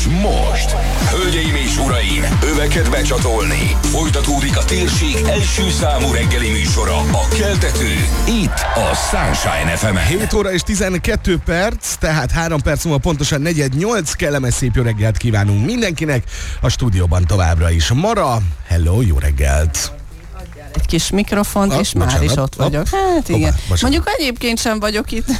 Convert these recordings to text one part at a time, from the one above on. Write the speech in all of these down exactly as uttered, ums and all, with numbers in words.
most, hölgyeim és uraim, öveket becsatolni. Folytatódik a térség első számú reggeli műsora, a Keltető, itt a Sunshine ef emen. hét óra és tizenkét perc, tehát három perc múlva pontosan negyed nyolc, kellemes szép jó reggelt kívánunk mindenkinek. A stúdióban továbbra is Mara. Hello, jó reggelt! Egy kis mikrofont, oh, és bocsánat. már is ott vagyok. Oh. Hát igen. Opa, mondjuk egyébként sem vagyok itt.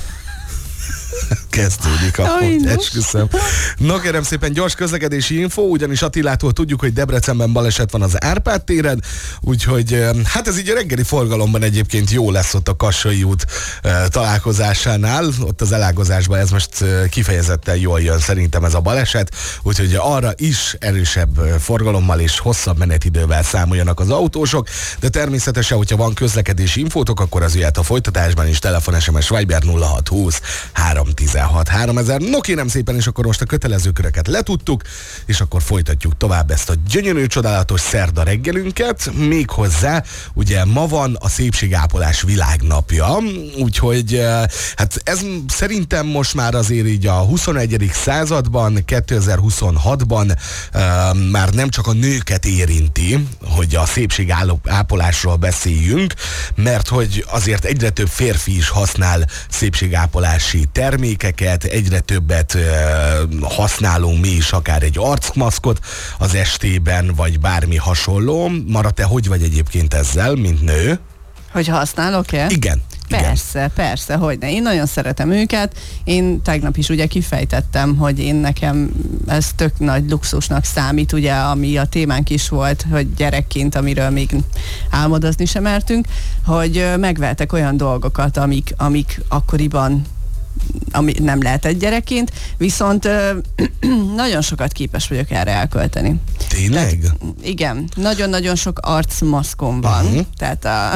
Kezdődik a pont, esküszöm. No kérem szépen, gyors közlekedési info, ugyanis Attilától tudjuk, hogy Debrecenben baleset van az Árpád téren, úgyhogy hát ez így a reggeli forgalomban egyébként jó lesz ott a Kassai út e, találkozásánál, ott az elágazásban ez most e, kifejezetten jól jön szerintem ez a baleset, úgyhogy arra is erősebb forgalommal és hosszabb menetidővel számoljanak az autósok, de természetesen, hogyha van közlekedési infótok, akkor az jöhet a folytatásban is, telefon, es em es, Viber nulla hat húsz három tizenhat háromezer. No kérem szépen, és akkor most a kötelező köröket letudtuk, és akkor folytatjuk tovább ezt a gyönyörű, csodálatos szerda reggelünket. Méghozzá, ugye ma van a szépségápolás világnapja, úgyhogy hát ez szerintem most már azért így a huszonegyedik században, kétezer-huszonhatban uh, már nem csak a nőket érinti, hogy a szépségápolásról beszéljünk, mert hogy azért egyre több férfi is használ szépségápolási termékeket, egyre többet uh, használunk mi is, akár egy arcmaszkot az estében, vagy bármi hasonló. Mara, te hogy vagy egyébként ezzel, mint nő? Hogy használok-e? Igen. Persze, igen. persze, hogyne. Én nagyon szeretem őket. Én tegnap is ugye kifejtettem, hogy én nekem ez tök nagy luxusnak számít, ugye, ami a témánk is volt, hogy gyerekként, amiről még álmodozni sem mertünk, hogy megvettek olyan dolgokat, amik, amik akkoriban ami nem lehetett gyerekként, viszont ö, nagyon sokat képes vagyok erre elkölteni. Tényleg? Tehát, igen, nagyon-nagyon sok arcmaszkom van, uh-huh. tehát a,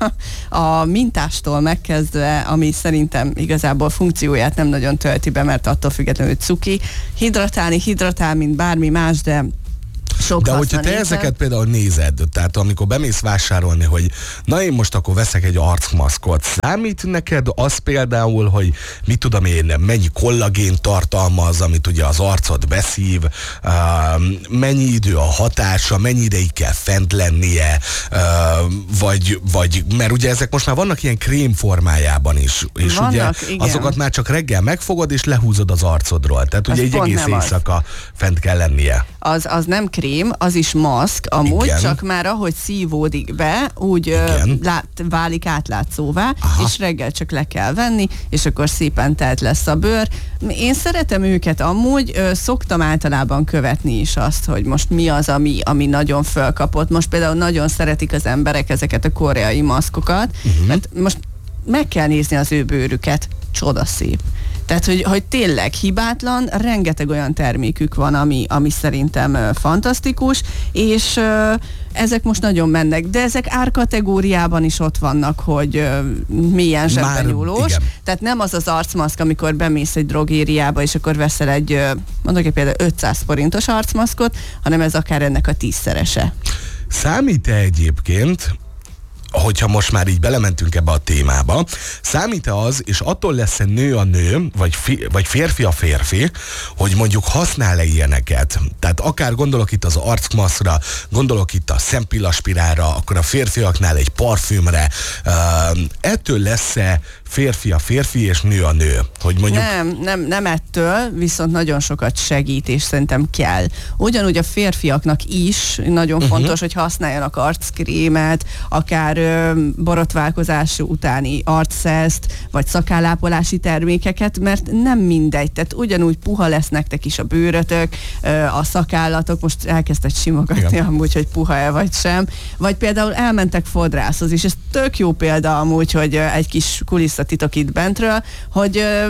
a mintástól megkezdve, ami szerintem igazából funkcióját nem nagyon tölti be, mert attól függetlenül cuki, hidratálni, hidratál, mint bármi más, de sok de hogyha te nézem. Ezeket például nézed, tehát amikor bemész vásárolni, hogy na én most akkor veszek egy arcmaszkot, számít neked az például, hogy mit tudom én, mennyi kollagént tartalmaz, amit ugye az arcod beszív, uh, mennyi idő a hatása, mennyi ideig kell fent lennie, uh, vagy, vagy, mert ugye ezek most már vannak ilyen krém formájában is, és vannak, ugye igen. azokat már csak reggel megfogod, és lehúzod az arcodról, tehát ugye az egy egész éjszaka az. fent kell lennie. Az, az nem krém, az is maszk, amúgy, igen. csak már ahogy szívódik be, úgy ö, lát, válik átlátszóvá, aha. és reggel csak le kell venni, és akkor szépen telt lesz a bőr. Én szeretem őket amúgy, ö, szoktam általában követni is azt, hogy most mi az, ami, ami nagyon fölkapott. Most például nagyon szeretik az emberek ezeket a koreai maszkokat, uh-huh. mert most meg kell nézni az ő bőrüket, csodaszép. Tehát, hogy, hogy tényleg hibátlan, rengeteg olyan termékük van, ami, ami szerintem ö, fantasztikus, és ö, ezek most nagyon mennek, de ezek árkategóriában is ott vannak, hogy ö, milyen zsebbenyúlós. Tehát nem az az arcmaszk, amikor bemész egy drogériába, és akkor veszel egy, ö, mondok egy például ötszáz forintos arcmaszkot, hanem ez akár ennek a tízszerese. Számít-e egyébként, hogyha most már így belementünk ebbe a témába, számít-e az, és attól lesz-e nő a nő, vagy, fi, vagy férfi a férfi, hogy mondjuk használ-e ilyeneket? Tehát akár gondolok itt az arcmaszkra, gondolok itt a szempillaspirálra, akkor a férfiaknál egy parfümre. Uh, ettől lesz-e férfi a férfi, és nő a nő? Hogy mondjuk... Nem, nem, nem ettől, viszont nagyon sokat segít, és szerintem kell. Ugyanúgy a férfiaknak is nagyon uh-huh. fontos, hogy használjanak arckrémet, akár ö, borotválkozás utáni arcszeszt, vagy szakállápolási termékeket, mert nem mindegy. Tehát ugyanúgy puha lesz nektek is a bőrötök, ö, a szakállatok, most elkezdtek simogatni igen. amúgy, hogy puha-e vagy sem. Vagy például elmentek fodrászhoz, és ez tök jó példa amúgy, hogy ö, egy kis kulisszatitok itt bentről, hogy ö,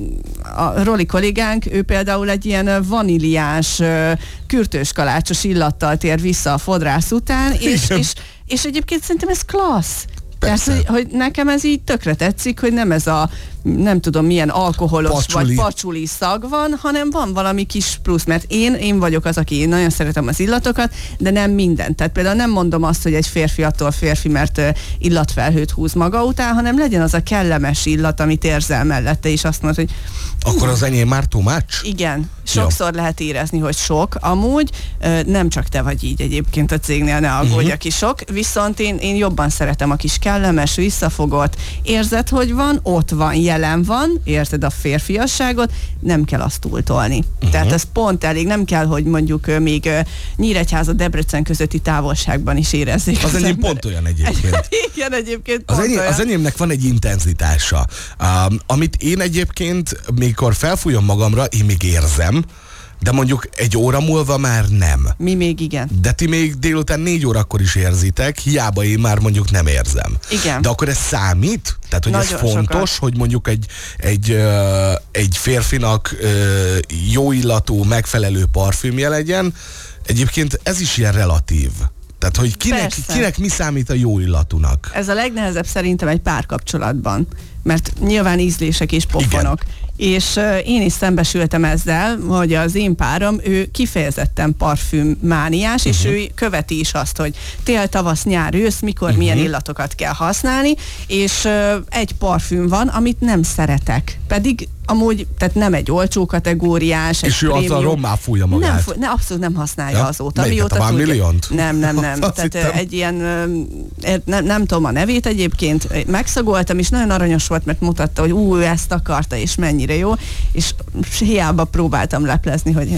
a Roli kollégánk, ő például egy ilyen vaníliás, ö, kürtős kalácsos illattal tér vissza a fodrász után, és, és, és egyébként szerintem ez klassz. Tehát, hogy, hogy nekem ez így tökre tetszik, hogy nem ez a nem tudom milyen alkoholos pacsuli. vagy pacsuli szag van, hanem van valami kis plusz, mert én, én vagyok az, aki én nagyon szeretem az illatokat, de nem mindent. Tehát például nem mondom azt, hogy egy férfi attól férfi, mert uh, illatfelhőt húz maga után, hanem legyen az a kellemes illat, amit érzel mellette, és azt mondod, hogy... Akkor az enyém már too much? Igen. Sokszor Jó. lehet érezni, hogy sok, amúgy nem csak te vagy így egyébként a cégnél, ne aggódj, uh-huh. aki sok, viszont én, én jobban szeretem a kis kellemes, visszafogott, érzed, hogy van, ott van, jelen van, érzed a férfiasságot, nem kell azt túltolni. Uh-huh. Tehát ez pont elég, nem kell, hogy mondjuk még Nyíregyháza, Debrecen közötti távolságban is érezzék. Az, az enyém pont olyan egyébként. Igen, egyébként az, pont enyém, olyan. Az enyémnek van egy intenzitása, um, amit én egyébként, mikor felfújom magamra, én még érzem, de mondjuk egy óra múlva már nem. Mi még igen. De ti még délután négy órakor is érzitek, hiába én már mondjuk nem érzem. Igen. De akkor ez számít? Tehát, hogy Nagyon ez fontos, sokat. Hogy mondjuk egy, egy, uh, egy férfinak uh, jó illatú, megfelelő parfümje legyen. Egyébként ez is ilyen relatív. Tehát, hogy kinek, kinek mi számít a jó illatúnak? Ez a legnehezebb szerintem egy párkapcsolatban, mert nyilván ízlések és pofonok. Igen. És uh, én is szembesültem ezzel, hogy az én párom, ő kifejezetten parfümmániás, uh-huh. és ő követi is azt, hogy tél, tavasz, nyár, ősz, mikor uh-huh. milyen illatokat kell használni, és uh, egy parfüm van, amit nem szeretek. Pedig amúgy, tehát nem egy olcsó kategóriás, és ő azzal rommá fújja magát. Nem, fúj, ne, abszolút nem használja ja? azóta. Melyiket, a One Milliont? Nem, nem, nem. Tehát hittem. Egy ilyen, nem, nem tudom a nevét egyébként, megszagoltam, és nagyon aranyos volt, mert mutatta, hogy ú, ő ezt akarta, és mennyire jó, és hiába próbáltam leplezni, hogy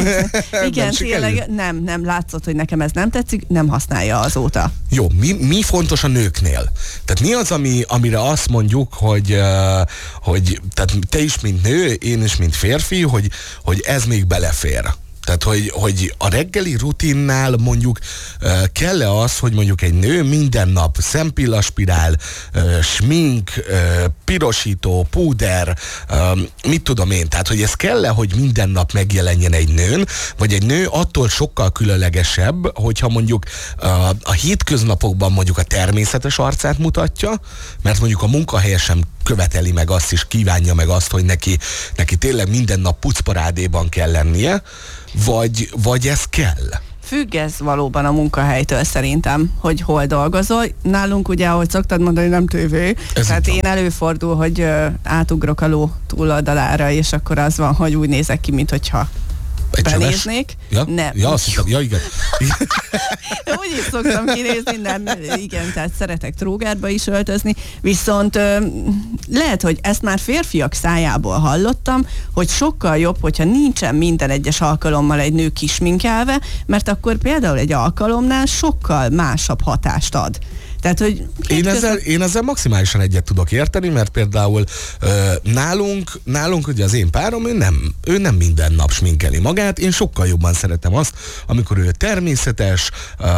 igen, tényleg, nem, nem, látszott, hogy nekem ez nem tetszik, nem használja azóta. Jó, mi, mi fontos a nőknél? Tehát mi az, ami, amire azt mondjuk, hogy, uh, hogy tehát te is, mint nő, én is, mint férfi, hogy, hogy ez még belefér. Tehát, hogy, hogy a reggeli rutinnál mondjuk uh, kell-e az, hogy mondjuk egy nő minden nap szempillaspirál, uh, smink, uh, pirosító, púder, uh, mit tudom én, tehát, hogy ez kell-e, hogy minden nap megjelenjen egy nőn, vagy egy nő attól sokkal különlegesebb, hogyha mondjuk uh, a hétköznapokban mondjuk a természetes arcát mutatja, mert mondjuk a munkahelye sem követeli meg azt, és kívánja meg azt, hogy neki, neki tényleg minden nap pucparádéban kell lennie, vagy, vagy ez kell? Függ ez valóban a munkahelytől szerintem, hogy hol dolgozol. Nálunk ugye, ahogy szoktad mondani, nem tévé. Ez tehát én előfordul, hogy uh, átugrok a ló túloldalára, és akkor az van, hogy úgy nézek ki, mint hogyha benéznék. Ja? Nem. Ja, azt hittem, ja, igen. Úgy is szoktam kinézni, nem, igen, tehát szeretek trógárba is öltözni, viszont ö, lehet, hogy ezt már férfiak szájából hallottam, hogy sokkal jobb, hogyha nincsen minden egyes alkalommal egy nő kisminkelve, mert akkor például egy alkalomnál sokkal másabb hatást ad. Tehát, hogy én, ezzel, én ezzel maximálisan egyet tudok érteni, mert például ö, nálunk, nálunk ugye az én párom, ő nem, ő nem minden nap sminkeli magát, én sokkal jobban szeretem azt, amikor ő természetes, ö,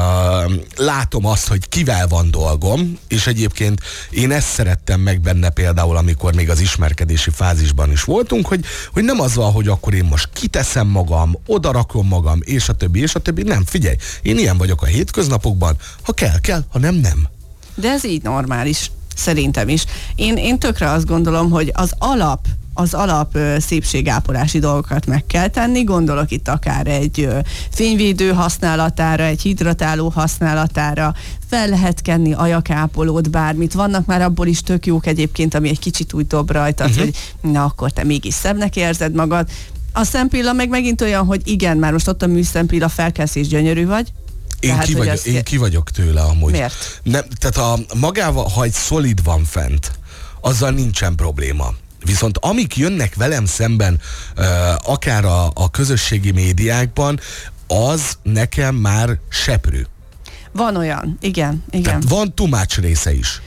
látom azt, hogy kivel van dolgom, és egyébként én ezt szerettem meg benne például, amikor még az ismerkedési fázisban is voltunk, hogy, hogy nem az van, hogy akkor én most kiteszem magam, odarakom magam, és a többi, és a többi, nem, figyelj, én ilyen vagyok a hétköznapokban, ha kell, kell, ha nem, nem. De ez így normális, szerintem is. Én, én tökre azt gondolom, hogy az alap, az alap ö, szépségápolási dolgokat meg kell tenni, gondolok itt akár egy ö, fényvédő használatára, egy hidratáló használatára, fel lehet kenni ajakápolót, bármit. Vannak már abból is tök jók egyébként, ami egy kicsit úgy dob rajtad, uh-huh. hogy na akkor te mégis szebbnek érzed magad. A szempilla meg megint olyan, hogy igen, már most ott a műszempilla, felkelsz és gyönyörű vagy. Én, tehát, ki vagyok, azt... én ki vagyok tőle amúgy. Miért? Nem, tehát a magával, ha egy szolid van fent, azzal nincsen probléma. Viszont amik jönnek velem szemben, uh, akár a, a közösségi médiákban, az nekem már seprű. Van olyan, igen, igen. Tehát van tumács része is.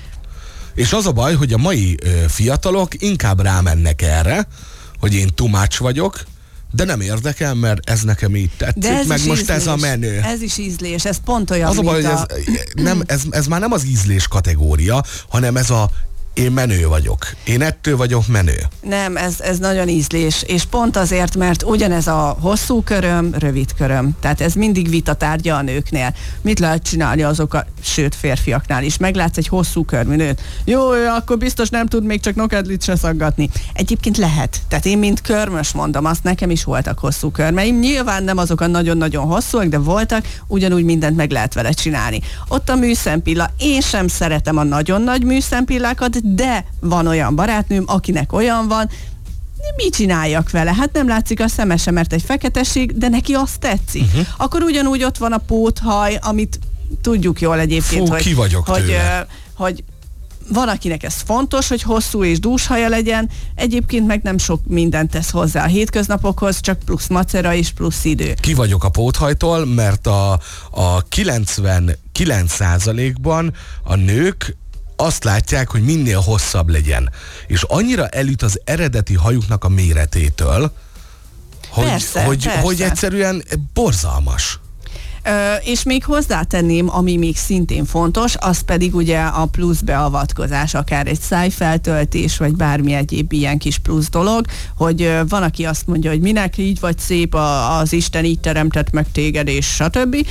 És az a baj, hogy a mai uh, fiatalok inkább rámennek erre, hogy én tumács vagyok, de nem érdekel, mert ez nekem így tetszik, meg most ízlés. Ez a menő. Ez is ízlés, ez pont olyan, az a baj, mint a... Ez, nem, ez, ez már nem az ízlés kategória, hanem ez a én menő vagyok. Én ettől vagyok menő. Nem, ez, ez nagyon ízlés, és pont azért, mert ugyanez a hosszú köröm, rövid köröm. Tehát ez mindig vita tárgya a nőknél. Mit lehet csinálni azok a, sőt férfiaknál is. Meglátsz egy hosszú körmű nőt. Jó, akkor biztos nem tud még csak nokedlit se szaggatni. Egyébként lehet. Tehát én mint körmös mondom, azt nekem is voltak hosszú körmeim. Nyilván nem azok a nagyon-nagyon hosszúak, de voltak, ugyanúgy mindent meg lehet vele csinálni. Ott a műszempilla. Én sem szeretem a nagyon nagy műszempillákat, de van olyan barátnőm, akinek olyan van, mit csináljak vele? Hát nem látszik a szeme sem, mert egy feketesség, de neki azt tetszik. Uh-huh. Akkor ugyanúgy ott van a póthaj, amit tudjuk jól egyébként, Fú, hogy, ki vagyok hogy, tőle. hogy van, akinek ez fontos, hogy hosszú és dús haja legyen, egyébként meg nem sok mindent tesz hozzá a hétköznapokhoz, csak plusz macera és plusz idő. Ki vagyok a póthajtól, mert a, a kilencvenkilenc százalékban a nők azt látják, hogy minél hosszabb legyen. És annyira elüt az eredeti hajuknak a méretétől, hogy, persze, hogy, persze. hogy egyszerűen borzalmas. Ö, és még hozzátenném, ami még szintén fontos, az pedig ugye a plusz beavatkozás, akár egy szájfeltöltés, vagy bármi egyéb ilyen kis plusz dolog, hogy ö, van, aki azt mondja, hogy minek így vagy szép, a, az Isten így teremtett meg téged, és stb.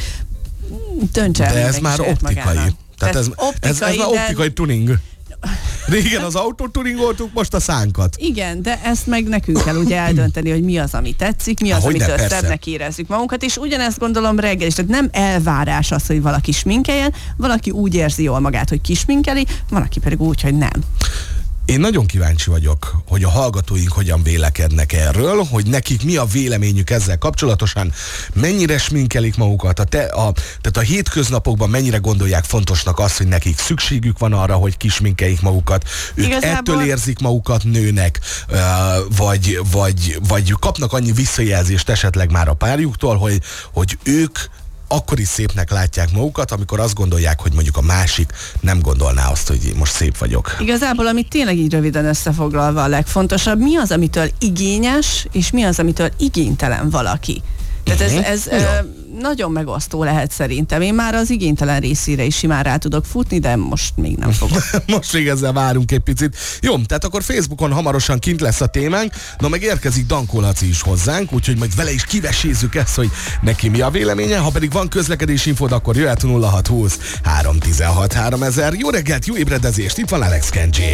Döntse el. De ez már optikai. Tehát ez, optikai, ez, ez már de... optikai tuning. Régen az autót tuningoltuk, most a szánkat. Igen, de ezt meg nekünk kell ugye eldönteni, hogy mi az, ami tetszik, mi az, Hogyne, amitől persze. szebbnek érezzük magunkat, és ugyanezt gondolom reggel is, tehát nem elvárás az, hogy valaki sminkeljen, valaki úgy érzi jól magát, hogy kisminkeli, van, aki pedig úgy, hogy nem. Én nagyon kíváncsi vagyok, hogy a hallgatóink hogyan vélekednek erről, hogy nekik mi a véleményük ezzel kapcsolatosan, mennyire sminkelik magukat, a te, a, tehát a hétköznapokban mennyire gondolják fontosnak azt, hogy nekik szükségük van arra, hogy kisminkeljék magukat, ők Igazából... ettől érzik magukat nőnek, vagy, vagy, vagy kapnak annyi visszajelzést esetleg már a párjuktól, hogy, hogy ők akkor is szépnek látják magukat, amikor azt gondolják, hogy mondjuk a másik nem gondolná azt, hogy most szép vagyok. Igazából, amit tényleg így röviden összefoglalva a legfontosabb, mi az, amitől igényes, és mi az, amitől igénytelen valaki. Tehát ez, ez ö, nagyon megosztó lehet szerintem. Én már az igénytelen részére is simán rá tudok futni, de most még nem fogok. Most még ezzel várunk egy picit. Jó, tehát akkor Facebookon hamarosan kint lesz a témánk, na meg érkezik Dankó Laci is hozzánk, úgyhogy majd vele is kivesézzük ezt, hogy neki mi a véleménye. Ha pedig van közlekedési infód, akkor jöhet nulla hat húsz három tizenhat háromezer. Jó reggelt, jó ébredezést, itt van Alex Kenji.